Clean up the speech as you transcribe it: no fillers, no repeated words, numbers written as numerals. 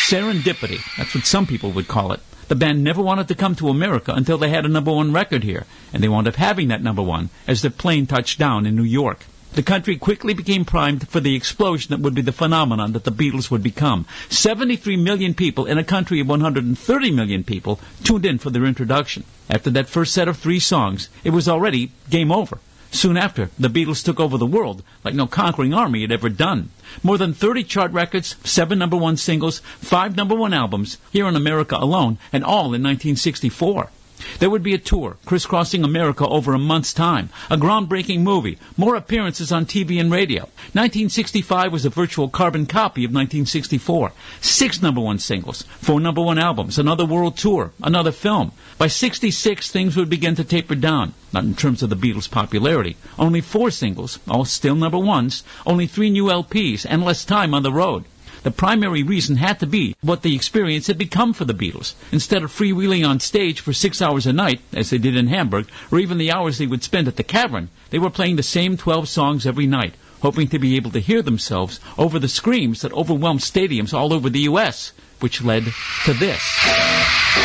Serendipity, that's what some people would call it. The band never wanted to come to America until they had a #1 record here, and they wound up having that #1 as their plane touched down in New York. The country quickly became primed for the explosion that would be the phenomenon that the Beatles would become. 73 million people in a country of 130 million people tuned in for their introduction. After that first set of 3 songs, it was already game over. Soon after, the Beatles took over the world like no conquering army had ever done. More than 30 chart records, 7 #1 singles, 5 #1 albums here in America alone, and all in 1964. There would be a tour, crisscrossing America over a month's time, a groundbreaking movie, more appearances on TV and radio. 1965 was a virtual carbon copy of 1964. 6 #1 singles, 4 #1 albums, another world tour, another film. By 66, things would begin to taper down, not in terms of the Beatles' popularity. Only 4 singles, all still #1s, only 3 new LPs, and less time on the road. The primary reason had to be what the experience had become for the Beatles. Instead of freewheeling on stage for 6 hours a night, as they did in Hamburg, or even the hours they would spend at the Cavern, they were playing the same 12 songs every night, hoping to be able to hear themselves over the screams that overwhelmed stadiums all over the U.S., which led to this.